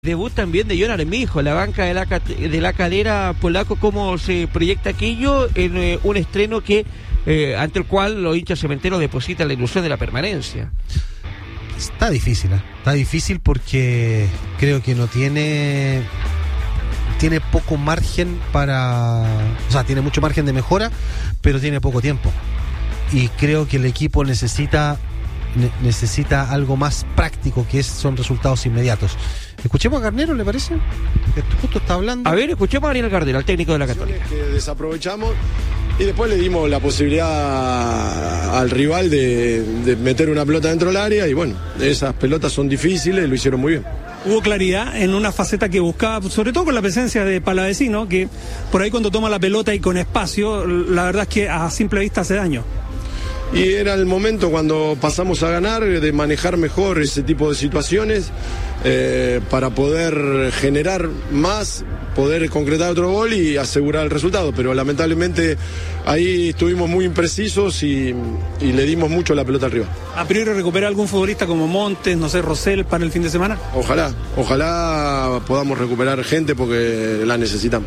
Debut también de John Armijo, la banca de la Calera polaco, cómo se proyecta aquello en un estreno que ante el cual los hinchas cementeros depositan la ilusión de la permanencia. Está difícil porque creo que no tiene poco margen tiene mucho margen de mejora, pero tiene poco tiempo, y creo que el equipo necesita algo más práctico, que son resultados inmediatos. Escuchemos a Garnero, ¿le parece? Que justo está hablando. A ver, escuchemos a Ariel Garnero, al técnico de la Católica. Que desaprovechamos y después le dimos la posibilidad al rival de meter una pelota dentro del área, y bueno, esas pelotas son difíciles, lo hicieron muy bien. Hubo claridad en una faceta que buscaba, sobre todo con la presencia de Palavecino, que por ahí cuando toma la pelota y con espacio, la verdad es que a simple vista hace daño. Y era el momento, cuando pasamos a ganar, de manejar mejor ese tipo de situaciones para poder generar más, poder concretar otro gol y asegurar el resultado. Pero lamentablemente ahí estuvimos muy imprecisos y le dimos mucho la pelota al rival. ¿A priori recupera algún futbolista como Montes, no sé, Rosell para el fin de semana? Ojalá podamos recuperar gente, porque la necesitamos.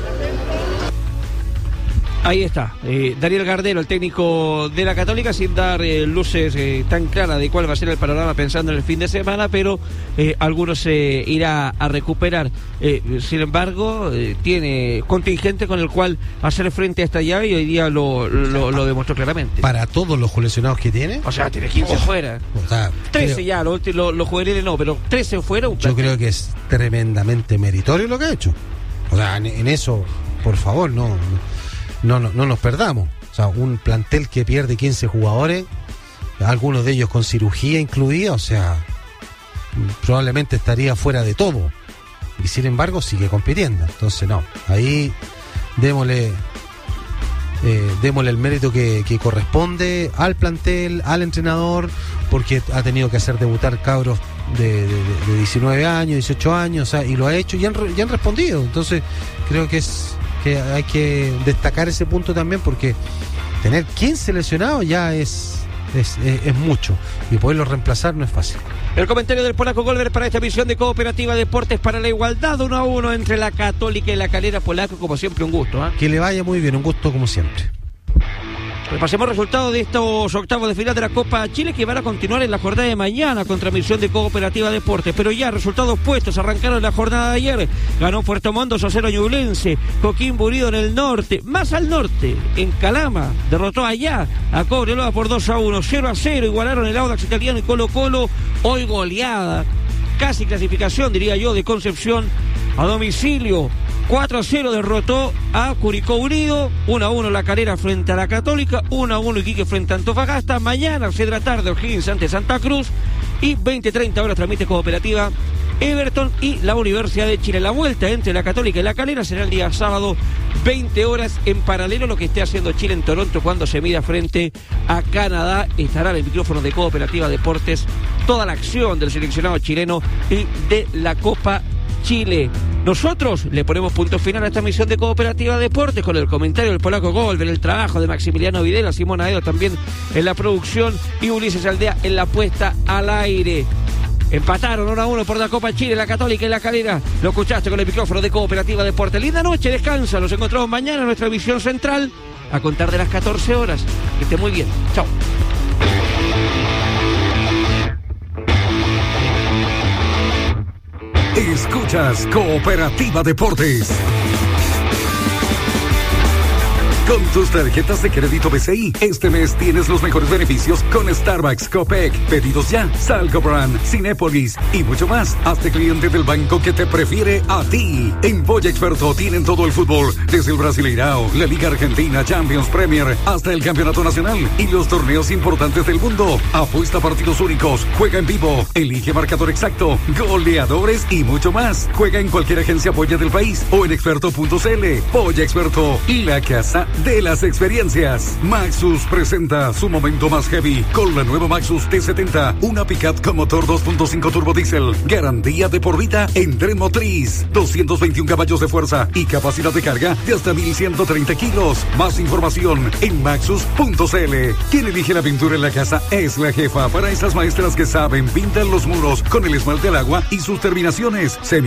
Ahí está, Daniel Gardero, el técnico de la Católica, sin dar luces tan claras de cuál va a ser el panorama pensando en el fin de semana, pero algunos se irá a recuperar. Sin embargo, tiene contingente con el cual hacer frente a esta llave, y hoy día lo demostró claramente. Para todos los lesionados que tiene. O sea, tiene 15 fuera. O sea, 13 ya, los juveniles no, pero 13 fuera. Yo creo que es tremendamente meritorio lo que ha hecho. O sea, en eso, por favor, no nos perdamos. O sea, un plantel que pierde 15 jugadores, algunos de ellos con cirugía incluida, o sea, probablemente estaría fuera de todo, y sin embargo sigue compitiendo. Entonces no, ahí démosle el mérito que corresponde al plantel, al entrenador, porque ha tenido que hacer debutar cabros de 19 años, 18 años, o sea, y lo ha hecho y han respondido. Entonces creo que hay que destacar ese punto también, porque tener 15 lesionados ya es mucho, y poderlo reemplazar no es fácil. El comentario del polaco Golver para esta emisión de Cooperativa Deportes para la Igualdad, 1-1 entre la Católica y la Calera. Polaco, como siempre, un gusto. Que le vaya muy bien, un gusto como siempre. Repasemos resultados de estos octavos de final de la Copa Chile, que van a continuar en la jornada de mañana con transmisión de Cooperativa Deportes. Pero ya resultados puestos, arrancaron la jornada de ayer. Ganó Puerto Montt 2-0 Ñublense, Coquimbo Unido en el norte, más al norte, en Calama, derrotó allá a Cobreloa por 2-1, 0-0, igualaron el Audax Italiano y Colo-Colo, hoy goleada, casi clasificación, diría yo, de Concepción a domicilio. 4-0 derrotó a Curicó Unido, 1-1 la Calera frente a la Católica, 1-1 Iquique frente a Antofagasta. Mañana, 6 de la tarde, O'Higgins ante Santa Cruz, y 20:30 horas transmite Cooperativa Everton y la Universidad de Chile. La vuelta entre la Católica y la Calera será el día sábado, 20 horas, en paralelo a lo que esté haciendo Chile en Toronto cuando se mida frente a Canadá. Estará en el micrófono de Cooperativa Deportes toda la acción del seleccionado chileno y de la Copa Chile. Nosotros le ponemos punto final a esta emisión de Cooperativa Deportes con el comentario del polaco Golver, el trabajo de Maximiliano Videla, Simón Aedo también en la producción y Ulises Aldea en la puesta al aire. Empataron 1-1 por la Copa Chile, la Católica y la Calera. Lo escuchaste con el micrófono de Cooperativa Deportes. Linda noche, descansa. Nos encontramos mañana en nuestra emisión central a contar de las 14 horas. Que esté muy bien. Chao. Escuchas Cooperativa Deportes. Con tus tarjetas de crédito BCI, este mes tienes los mejores beneficios con Starbucks, Copec, Pedidos Ya, Salgo Brand, Cinépolis y mucho más. Hazte cliente del banco que te prefiere a ti. En Boya Experto tienen todo el fútbol, desde el Brasileirao, la Liga Argentina, Champions, Premier, hasta el Campeonato Nacional y los torneos importantes del mundo. Apuesta a partidos únicos, juega en vivo, elige marcador exacto, goleadores y mucho más. Juega en cualquier agencia Boya del país o en experto.cl. Boya Experto, la casa de las experiencias. Maxus presenta su momento más heavy con la nueva Maxus T70, una pickup con motor 2.5 turbo diésel, garantía de por vida en tren motriz, 221 caballos de fuerza y capacidad de carga de hasta 1.130 kilos. Más información en maxus.cl. Quien elige la pintura en la casa es la jefa. Para esas maestras que saben, pintan los muros con el esmalte al agua y sus terminaciones